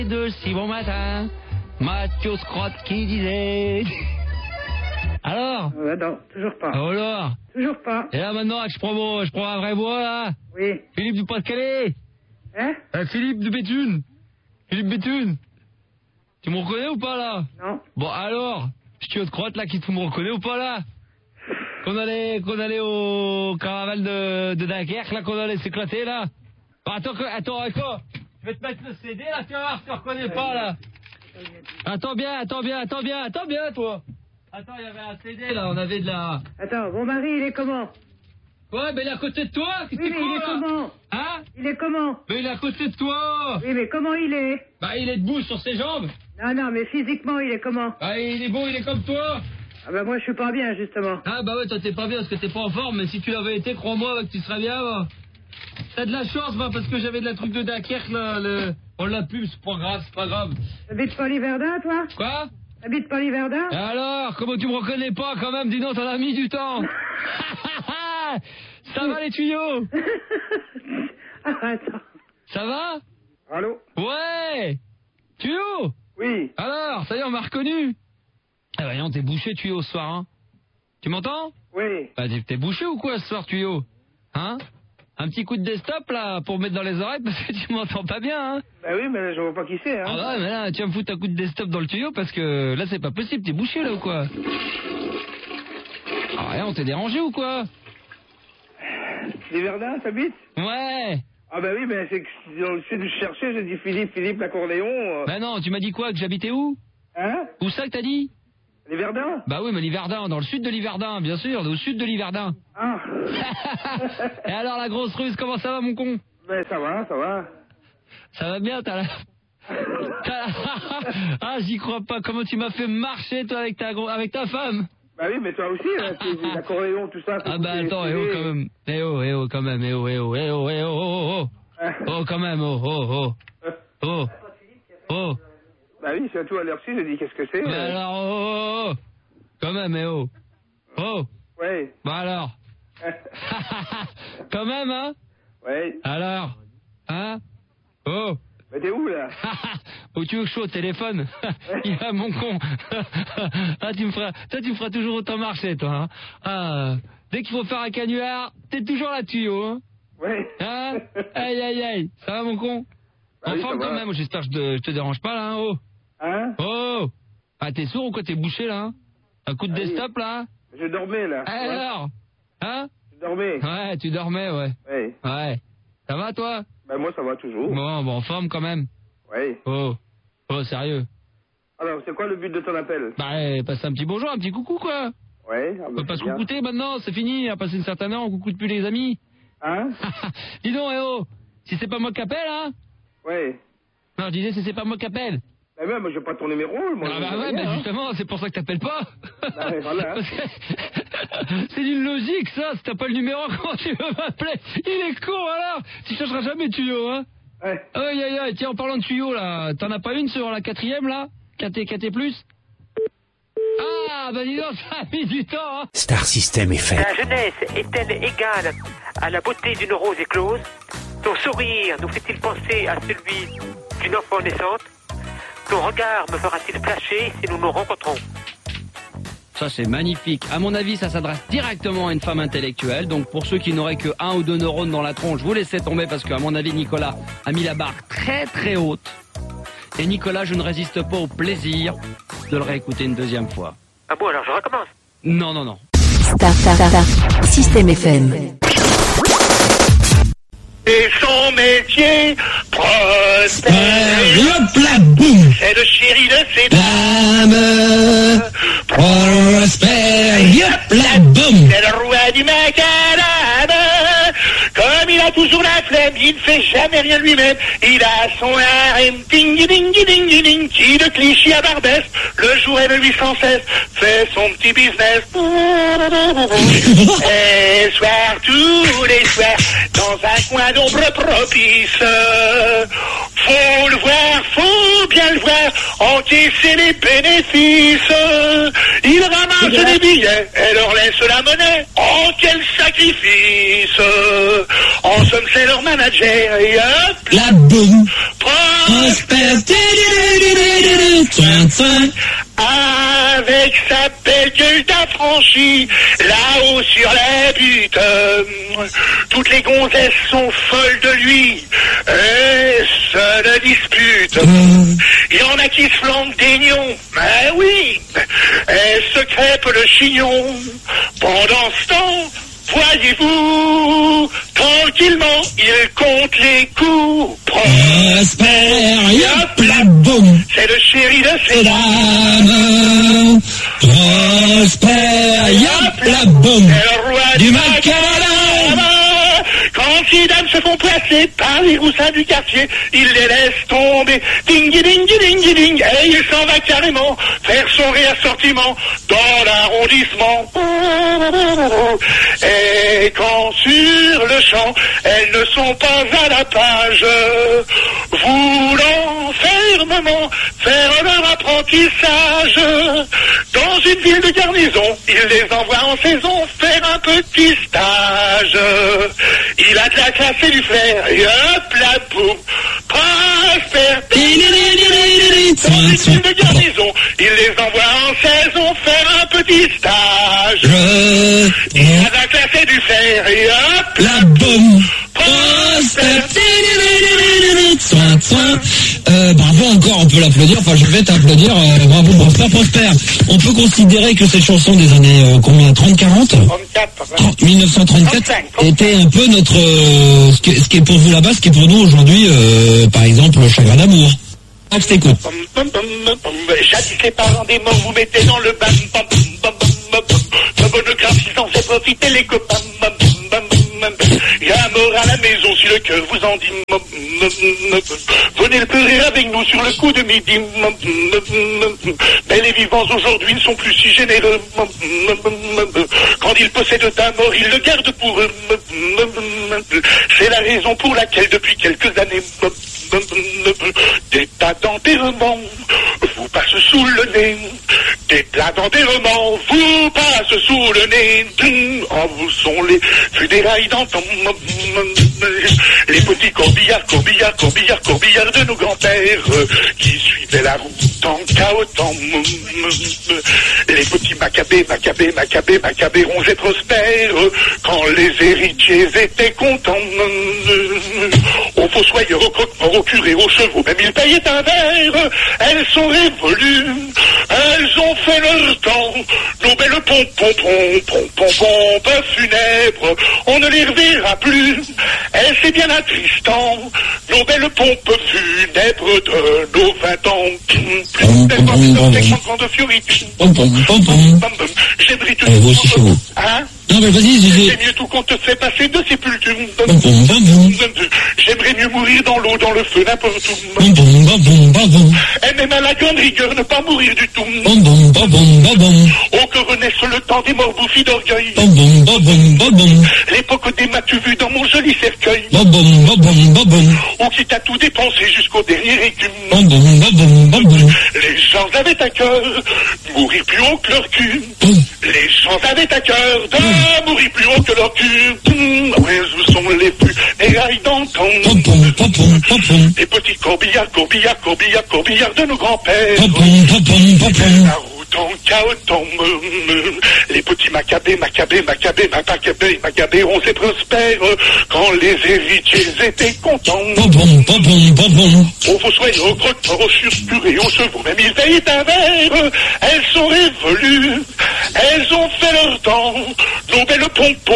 De si bon matin, Mathieu Scrott qui disait... Alors Non, toujours pas. Alors Toujours pas. Et là maintenant, je prends un vrai bois là. Oui. Philippe du Pas-de-Calais. Hein? Philippe de Béthune. Philippe Béthune. Tu me reconnais ou pas là? Non. Bon alors, je suis de crotte là, qui tu me reconnais ou pas là? Qu'on allait au caravane de Dunkerque là, qu'on allait s'éclater là. Bon, attends, je vais te mettre le CD là, tu vas voir si tu reconnais pas là. Attends bien toi. Attends, il y avait un CD là, on avait de la... Attends, mon mari, il est comment? Ouais, mais il est à côté de toi, qu'est-ce que Oui, mais il est comment? Hein? Il est comment? Mais il est à côté de toi. Oui, mais comment il est? Bah, il est debout sur ses jambes. Non, mais physiquement, il est comment? Bah, il est beau, il est comme toi. Ah bah moi, je suis pas bien, justement. Ah bah ouais, toi t'es pas bien parce que t'es pas en forme, mais si tu l'avais été, crois-moi, que tu serais bien, bah. T'as de la chance, bah, parce que j'avais de la truc de Dunkerque, là, on l'a pu, c'est pas grave. T'habites pas l'Hiverdin, toi? Quoi? T'habites pas l'Hiverdin? Et alors, comment tu me reconnais pas, quand même, dis donc, t'en as mis du temps. Ça va, les tuyaux? Ah, attends. Ça va? Allô? Ouais. Tuyau? Oui. Alors, ça y est, on m'a reconnu. Ah bah non, t'es bouché, tuyau, ce soir, hein. Tu m'entends? Oui. Bah, t'es bouché ou quoi, ce soir, tuyau? Hein? Un petit coup de desktop, là, pour mettre dans les oreilles, parce que tu m'entends pas bien, hein? Bah oui, mais je vois pas qui c'est, hein. Ah ouais, mais là, tu vas me foutre un coup de desktop dans le tuyau, parce que là, c'est pas possible, t'es bouché, là, ou quoi? Ah, rien, on t'est dérangé, ou quoi? Les Verdun, t'habites? Ouais. Ah bah oui, mais c'est que dans le sud, je cherchais, j'ai dit Philippe l'accordéon. Bah non, tu m'as dit quoi, que j'habitais où? Hein? Où ça que t'as dit? Les Verdun? Bah oui, mais l'Hiverdin, dans le sud de l'Hiverdin, bien sûr, au sud de l'Hiverdin. Ah. Et alors, la grosse ruse, comment ça va, mon con? Ben ça va. Ça va bien, Ah, j'y crois pas, comment tu m'as fait marcher, toi, avec ta femme? Bah oui, mais toi aussi, hein, c'est l'accordéon, tout ça. Ah bah attends, quand même. Quand même, Oh, quand même, Bah oui, c'est à tout à l'heure-ci, j'ai dit qu'est-ce que c'est. Bah alors, quand même, Ouais. Bah alors. Quand même, hein? Ouais. Alors, hein? Mais t'es où, là? Où tu veux que je sois au téléphone? Il va, mon con. Ah, tu me feras toujours autant marcher, toi, hein? Ah, dès qu'il faut faire un canular, t'es toujours là, tuyau, hein? Ouais. Hein? Aïe. Ça va, mon con? Bah En oui, forme, ça quand va. même. J'espère que je te dérange pas, là, hein? Hein? Ah, t'es sourd ou quoi? T'es bouché, là, hein? Un coup de desktop, là? Je dormais, là. Alors? Hein? Je dormais. Ouais, tu dormais, ouais. Ouais. Ça va, toi? Bah moi, ça va toujours. Bon, en forme, quand même. Ouais. Sérieux. Alors, c'est quoi le but de ton appel? Bah, passe un petit bonjour, un petit coucou, quoi. Ouais. Ah, On bah, peut pas se c'est bien. coucouter maintenant, c'est fini. À passer une certaine heure, on coucoute plus les amis. Hein? Dis donc, si c'est pas moi qui appelle, hein? Ouais. Non, je disais, si c'est pas moi qui appelle. Eh ben, moi, j'ai pas ton numéro, moi. Ah je bah sais ouais, rien, mais hein. justement, c'est pour ça que t'appelles pas. Bah, ouais, voilà. Parce que c'est d'une logique, ça. Si t'as pas le numéro, comment tu veux m'appeler? Il est con, alors. Tu chercheras jamais tuyau, hein? Ouais. Aïe. Tiens, en parlant de tuyau, là, t'en as pas une sur la 4e, là? KT+? Ah, bah dis donc, ça a mis du temps, hein. Star System est fait. La jeunesse est-elle égale à la beauté d'une rose éclose? Ton sourire nous fait-il penser à celui d'une enfant naissante? Ton regard me fera-t-il flasher si nous nous rencontrons? Ça, c'est magnifique. À mon avis, ça s'adresse directement à une femme intellectuelle. Donc, pour ceux qui n'auraient que 1 ou 2 neurones dans la tronche, vous laissez tomber parce qu'à mon avis, Nicolas a mis la barre très très haute. Et Nicolas, je ne résiste pas au plaisir de le réécouter une deuxième fois. Ah bon, alors je recommence. Non. Star System FM. Et son métier prospère, c'est le chéri de ses dames. Prospère, c'est le roi du macadam. Comme il a toujours la flemme, il ne fait jamais rien lui-même. Il a son harem, ding qui de Clichy à Barbès, le jour et le 816, fait son petit business. Et le soir, tous les soirs, dans un coin d'ombre propice, faut le voir, faut bien le voir, encaisser les bénéfices. Il ramasse les billets et leur laisse la monnaie. Oh, quel sacrifice! En somme, c'est leur manager. Et hop, La boum. Prosper. Avec sa belle gueule d'affranchi, là-haut sur la butte, toutes les gonzesses sont folles de lui, et se le disputent. Il y en a qui se flanquent des nions, mais oui, et se crêpent le chignon. Pendant ce temps, voyez-vous, tranquillement, il compte les coups. Prosper, yop, la boum. C'est le chéri de ses dames. Prosper, yop, la boum. C'est le roi du Macadam. Quand ces dames se font placer par les roussins du quartier, il les laisse tomber. Ding, ding, ding, ding, ding. Et il s'en va carrément faire son réassortiment dans l'arrondissement. Et quand sur le champ, elles ne sont pas à la page, voulant fermement faire leur apprentissage dans une ville de garnison, il les envoie en saison faire un petit stage. Il a de la classe et du flair, et hop la boum, Prosper. Dans une ville de garnison, il les envoie en saison faire un petit stage. Il a de la classe et du flair, et hop la boum, Prosper. Bravo encore, on peut l'applaudir, enfin je vais t'applaudir, bravo Prosper. On peut considérer que cette chanson des années combien, 30-40 34. 1934 était un peu notre, ce qui est pour vous là-bas, ce qui est pour nous aujourd'hui, par exemple, le Chagrin d'amour. Je t'écoute. Jadis les parents des morts vous mettez dans le bam bam bam bam bam. Le bonographe s'en fait profiter les copains. Il y a un mort à la maison si le cœur vous en dit. Venez le pleurer avec nous sur le coup de midi. Mais les vivants aujourd'hui ne sont plus si généreux. Quand ils possèdent un mort, ils le gardent pour eux. C'est la raison pour laquelle depuis quelques années des tas d'enterrements vous passent sous le nez. Des plats d'enterrement vous passent sous le nez. Oh, vous sont les funérailles d'antan. Les petits corbillards de nos grands-pères qui suivaient la route en cahotant. Les petits macabées rongeaient prospères quand les héritiers étaient contents. Aux fossoyeurs, aux croque-morts, aux curés, aux chevaux, même ils payaient un verre. Elles sont révolues, elles ont fait leur temps. Nos belles pompes funèbres, on ne les reverra plus. Et c'est bien attristant, nos belles pompes funèbres de nos 20 ans. Plus tellement de fioriture. J'aimerais tout hein? Non mais vas-y, c'est mieux tout qu'on te fait passer de sépulture. J'aimerais mieux mourir dans l'eau, dans le feu, n'importe où. Et même à la grande rigueur, ne pas mourir du tout. Oh, que renaisse le temps des morts bouffis d'orgueil. L'époque des m'as-tu vu dans mon joli cercueil. Ou qui t'a tout dépensé jusqu'au dernier écume. Les gens avaient à cœur mourir plus haut que leur cul. Les gens avaient à cœur de mourir plus haut que leur cul. Ouais, où sont les plus érailles d'antan. Les petits corbillards de nos grands-pères. La route en cahotant. Les petits macabées ronds et prospères quand les héritiers étaient contents. Aux fossoyeurs, aux croque-morts, aux churpurés, aux chevaux, même ils payent un verre. Elles sont révolues, elles ont fait leur temps. Nos belles pompes,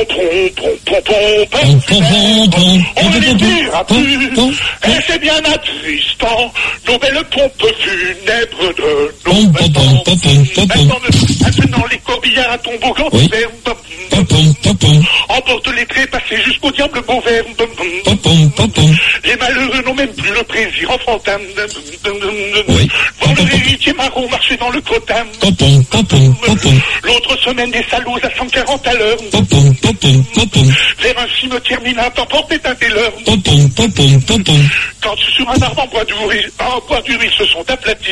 on ne les dira plus. Et c'est bien attristant, nos belles pompes funèbres de nos temps. Maintenant les corbillards à tombeau grand hiver. Emporte les trépassés jusqu'au diable beau vert. Les malheureux n'ont même plus le plaisir enfantin. Voir leur héritier marron marcher dans le crottin. L'autre semaine des salauds à 140 à l'heure. Vers un cimetière minable emporté un des leurs. Quand sur un arbre en bois du riz se sont aplatis.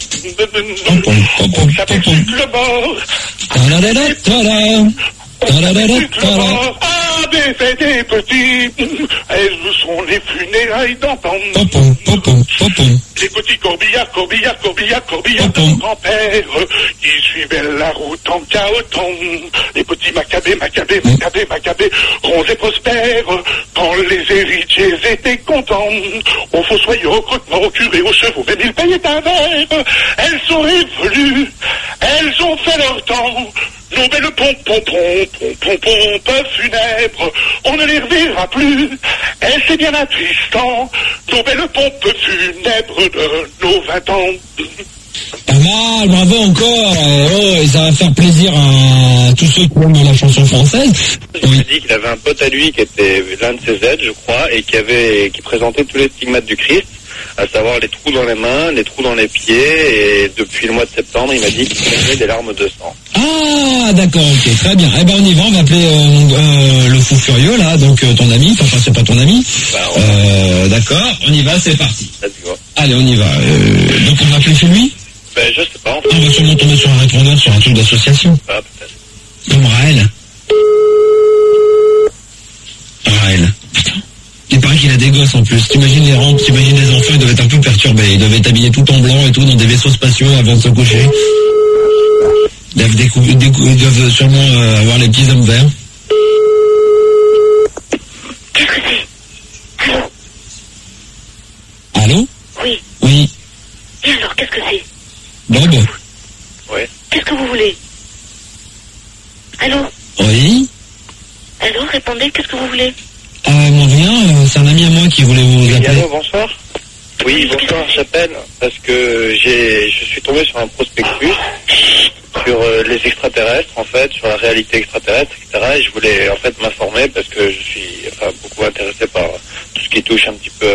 On s'aperçut que le mort. On s'aperçut que le mort avait fait des petits, elles sont les funérailles d'antan. Pom, pom, pom, pom, pom. Les petits corbillards de mon grand-père, qui suivaient la route en cahotant. Les petits macabées, ronds et prospères, quand les héritiers étaient contents. Aux fossoyeurs, aux croque-morts, aux curés, aux chevaux, même ils payaient un verre. Elles sont révolues, elles ont fait leur temps. Nos belles pompes funèbres, on ne les reverra plus. Et c'est bien attristant, nos belles pompes funèbres de nos 20 ans. Pas mal, bravo encore. Et ça va faire plaisir à tous ceux qui aiment la chanson française. Il m'a dit qu'il avait un pote à lui qui était l'un de ses aides, je crois, et qui présentait tous les stigmates du Christ, à savoir les trous dans les mains, les trous dans les pieds, et depuis le mois de septembre, il m'a dit qu'il avait des larmes de sang. Ah, d'accord, ok, très bien. Eh ben, on y va, on va appeler le fou furieux, là, donc ton ami, enfin, c'est pas ton ami. Bah, ouais. D'accord, on y va, c'est parti. Vas-y. Allez, on y va. Donc, on va appeler chez lui? Ben, je sais pas. On va sûrement tomber sur un répondeur, sur un truc d'association. Ah, peut-être. Comme Raël. Raël. Putain. Il paraît qu'il a des gosses en plus. T'imagines les rampes, t'imagines les enfants, ils doivent être un peu perturbés. Ils doivent être habillés tout en blanc et tout dans des vaisseaux spatiaux avant de se coucher. Ils doivent sûrement avoir les petits hommes verts. Qu'est-ce que c'est? Allô? Allô? Oui. Oui. Et alors, qu'est-ce que c'est? Bob? Ouais. Qu'est-ce que vous voulez? Allô? Oui. Allô, répondez, qu'est-ce que vous voulez? Mon rien, c'est un ami à moi qui voulait vous Oui, appeler. allô, bonsoir. Oui, bonsoir, j'appelle parce que je suis tombé sur un prospectus sur les extraterrestres, en fait, sur la réalité extraterrestre, etc. Et je voulais, en fait, m'informer parce que je suis, beaucoup intéressé par tout ce qui touche un petit peu